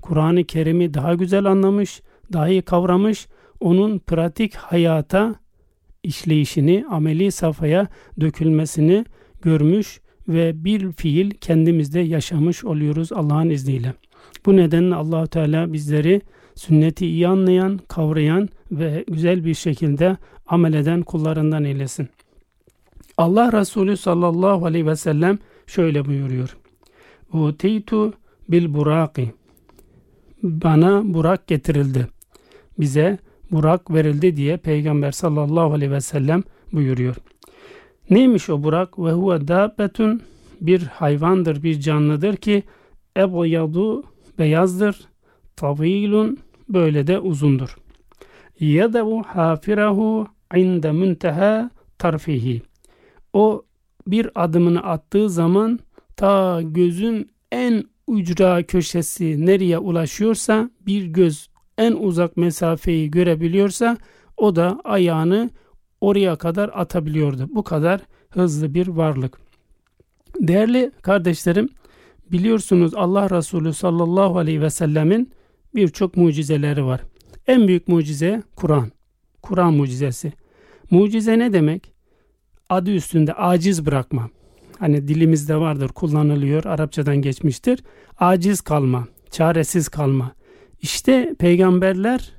Kur'an-ı Kerim'i daha güzel anlamış, daha iyi kavramış, onun pratik hayata işleyişini, ameli safhaya dökülmesini görmüş ve bir fiil kendimizde yaşamış oluyoruz Allah'ın izniyle. Bu nedenle Allah-u Teala bizleri sünneti iyi anlayan, kavrayan ve güzel bir şekilde amel eden kullarından eylesin. Allah Resulü sallallahu aleyhi ve sellem şöyle buyuruyor. Uteytu bil buraki. Bana Burak getirildi. Bize Burak verildi diye Peygamber sallallahu aleyhi ve sellem buyuruyor. Neymiş o Burak? Ve huve dabbetun, bir hayvandır, bir canlıdır ki ebyadu, beyazdır, tavilun, böyle de uzundur. Yedevu hafirahu inde münteha tarfihi. O bir adımını attığı zaman ta gözün en ücra köşesi nereye ulaşıyorsa, bir göz en uzak mesafeyi görebiliyorsa o da ayağını oraya kadar atabiliyordu. Bu kadar hızlı bir varlık. Değerli kardeşlerim, biliyorsunuz Allah Resulü sallallahu aleyhi ve sellemin birçok mucizeleri var. En büyük mucize Kur'an. Kur'an mucizesi. Mucize ne demek? Adı üstünde aciz bırakma. Hani dilimizde vardır, kullanılıyor, Arapçadan geçmiştir. Aciz kalma, çaresiz kalma. İşte peygamberler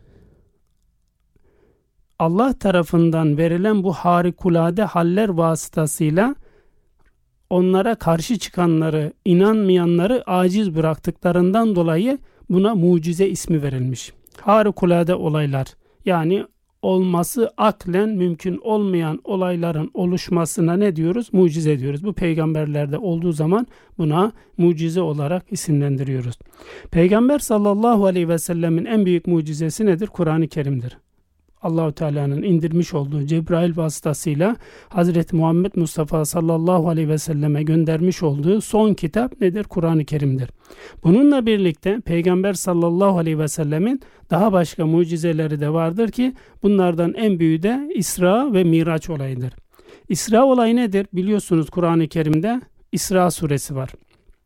Allah tarafından verilen bu harikulade haller vasıtasıyla onlara karşı çıkanları, inanmayanları aciz bıraktıklarından dolayı buna mucize ismi verilmiş. Harikulade olaylar, yani olması aklen mümkün olmayan olayların oluşmasına ne diyoruz? Mucize diyoruz. Bu peygamberlerde olduğu zaman buna mucize olarak isimlendiriyoruz. Peygamber sallallahu aleyhi ve sellemin en büyük mucizesi nedir? Kur'an-ı Kerim'dir. Allah-u Teala'nın indirmiş olduğu Cebrail vasıtasıyla Hazreti Muhammed Mustafa sallallahu aleyhi ve selleme göndermiş olduğu son kitap nedir? Kur'an-ı Kerim'dir. Bununla birlikte Peygamber sallallahu aleyhi ve sellemin daha başka mucizeleri de vardır ki bunlardan en büyüğü de İsra ve Miraç olayıdır. İsra olayı nedir? Biliyorsunuz Kur'an-ı Kerim'de İsra suresi var.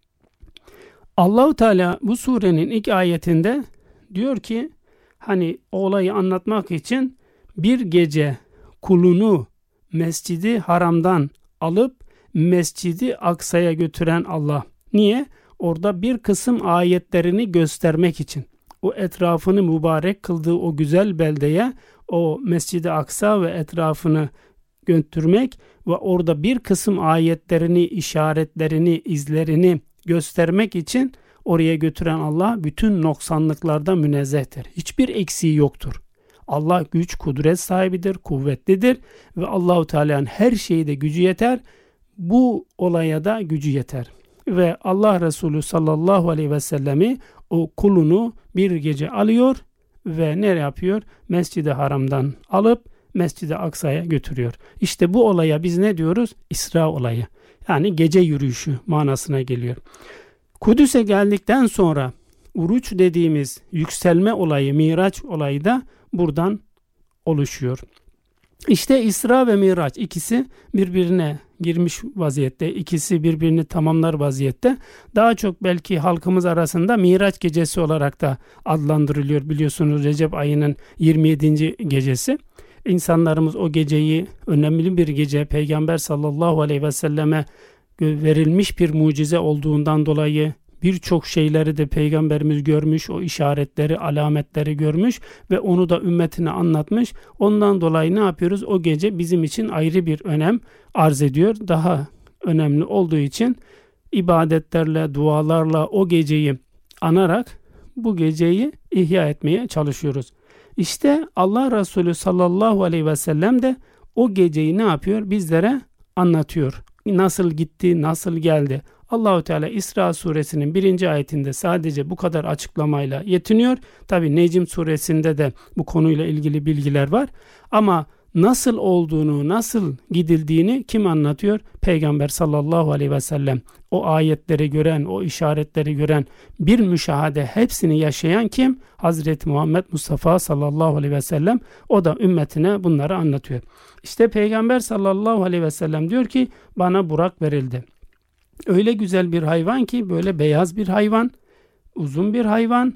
Allah-u Teala bu surenin ilk ayetinde diyor ki, hani o olayı anlatmak için bir gece kulunu Mescid-i Haram'dan alıp Mescid-i Aksa'ya götüren Allah. Niye? Orada bir kısım ayetlerini göstermek için. O etrafını mübarek kıldığı o güzel beldeye, o Mescid-i Aksa ve etrafını götürmek ve orada bir kısım ayetlerini, işaretlerini, izlerini göstermek için oraya götüren Allah bütün noksanlıklardan münezzehtir. Hiçbir eksiği yoktur. Allah güç, kudret sahibidir, kuvvetlidir ve Allahu Teala'nın her şeyde gücü yeter. Bu olaya da gücü yeter. Ve Allah Resulü sallallahu aleyhi ve sellemi o kulunu bir gece alıyor ve ne yapıyor? Mescid-i Haram'dan alıp Mescid-i Aksa'ya götürüyor. İşte bu olaya biz ne diyoruz? İsra olayı. Yani gece yürüyüşü manasına geliyor. Kudüs'e geldikten sonra uruç dediğimiz yükselme olayı, Miraç olayı da buradan oluşuyor. İşte İsra ve Miraç ikisi birbirine girmiş vaziyette, ikisi birbirini tamamlar vaziyette. Daha çok belki halkımız arasında Miraç gecesi olarak da adlandırılıyor. Biliyorsunuz Recep ayının 27. gecesi. İnsanlarımız o geceyi, önemli bir gece, Peygamber sallallahu aleyhi ve selleme verilmiş bir mucize olduğundan dolayı birçok şeyleri de Peygamberimiz görmüş, o işaretleri, alametleri görmüş ve onu da ümmetine anlatmış. Ondan dolayı ne yapıyoruz? O gece bizim için ayrı bir önem arz ediyor. Daha önemli olduğu için ibadetlerle, dualarla o geceyi anarak bu geceyi ihya etmeye çalışıyoruz. İşte Allah Resulü sallallahu aleyhi ve sellem de o geceyi ne yapıyor? Bizlere anlatıyor. Nasıl gitti, nasıl geldi? Allah-u Teala İsra suresinin 1. ayetinde sadece bu kadar açıklamayla yetiniyor. Tabi Necm suresinde de bu konuyla ilgili bilgiler var. Ama nasıl olduğunu, nasıl gidildiğini kim anlatıyor? Peygamber sallallahu aleyhi ve sellem. O ayetleri gören, o işaretleri gören, bir müşahede hepsini yaşayan kim? Hazreti Muhammed Mustafa sallallahu aleyhi ve sellem. O da ümmetine bunları anlatıyor. İşte Peygamber sallallahu aleyhi ve sellem diyor ki, bana Burak verildi. Öyle güzel bir hayvan ki, böyle beyaz bir hayvan, uzun bir hayvan